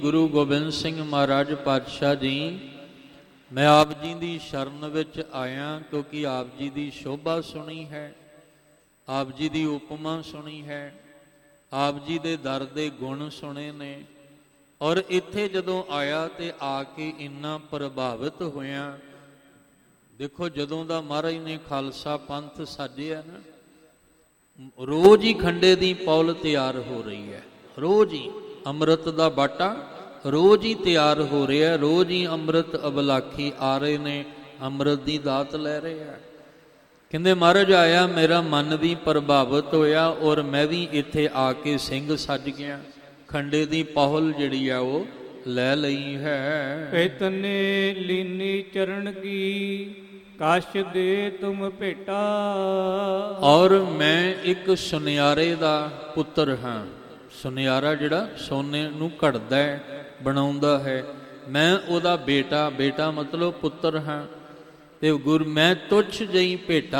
ਗੁਰੂ ਗੋਬਿੰਦ ਸਿੰਘ ਮਹਾਰਾਜ ਪਾਤਸ਼ਾਹ ਜੀ, ਮੈਂ ਆਪ ਜੀ ਦੀ ਸ਼ਰਨ ਵਿੱਚ ਆਇਆ ਕਿਉਂਕਿ ਆਪ ਜੀ ਦੀ ਸ਼ੋਭਾ ਸੁਣੀ ਹੈ, ਆਪ ਜੀ ਦੀ ਉਪਮਾ ਸੁਣੀ ਹੈ, ਆਪ ਜੀ ਦੇ ਦਰ ਦੇ ਗੁਣ ਸੁਣੇ ਨੇ। ਔਰ ਇੱਥੇ ਜਦੋਂ ਆਇਆ ਤੇ ਆ ਕੇ ਇੰਨਾ ਪ੍ਰਭਾਵਿਤ ਹੋਇਆ। ਦੇਖੋ, ਜਦੋਂ ਦਾ ਮਹਾਰਾਜ ਨੇ ਖਾਲਸਾ ਪੰਥ ਸਾਜਿਆ ਨਾ, ਰੋਜ਼ ਹੀ ਖੰਡੇ ਦੀ ਪੌਲ ਤਿਆਰ ਹੋ ਰਹੀ ਹੈ, ਰੋਜ਼ ਹੀ ਅੰਮ੍ਰਿਤ ਦਾ ਬਾਟਾ ਰੋਜ਼ ਹੀ ਤਿਆਰ ਹੋ ਰਿਹਾ, ਰੋਜ਼ ਹੀ ਅੰਮ੍ਰਿਤ ਅਬਲਾਖੀ ਆ ਰਹੇ ਨੇ, ਅੰਮ੍ਰਿਤ ਦੀ ਦਾਤ ਲੈ ਰਹੇ ਆ। ਕਹਿੰਦੇ ਮਹਾਰਾਜ ਆਇਆ, ਮੇਰਾ ਮਨ ਵੀ ਪ੍ਰਭਾਵਿਤ ਹੋਇਆ ਔਰ ਮੈਂ ਵੀ ਇੱਥੇ ਆ ਕੇ ਸਿੰਘ ਸੱਜ ਗਿਆ, ਖੰਡੇ ਦੀ ਪਹੁਲ ਜਿਹੜੀ ਆ ਉਹ ਲੈ ਲਈ ਹੈ। ਇਤਨੇ ਲੀਨੀ ਚਰਨ ਕੀ ਕਸ਼ ਦੇ ਤੁਮ ਭੇਟਾ। ਔਰ ਮੈਂ ਇੱਕ ਸੁਨਿਆਰੇ ਦਾ ਪੁੱਤਰ ਹਾਂ। ਸੁਨਿਆਰਾ ਜਿਹੜਾ ਸੋਨੇ ਨੂੰ ਘੜਦਾ ਹੈ, ਬਣਾਉਂਦਾ ਹੈ, ਮੈਂ ਉਹਦਾ ਬੇਟਾ, ਬੇਟਾ ਮਤਲਬ ਪੁੱਤਰ ਹਾਂ। ਤੇ ਗੁਰ ਮੈਂ ਤੁਛ ਜਈ ਭੇਟਾ